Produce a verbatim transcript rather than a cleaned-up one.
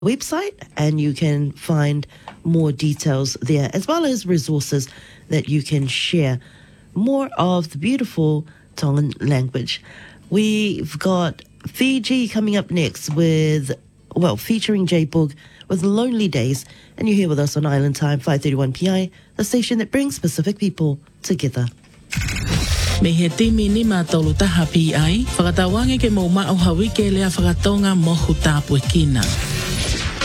website, and you can find more details there, as well as resources that you can share more of the beautiful Tongan language. We've got Fiji coming up next with, well, featuring J Boog with Lonely Days, and you're here with us on Island Time, five thirty-one P I, the station that brings Pacific people together. Me he timi ni mātolu taha P I, whakatawangi ke mō mao hawi ke lea whakatonga mohu tāpue kina.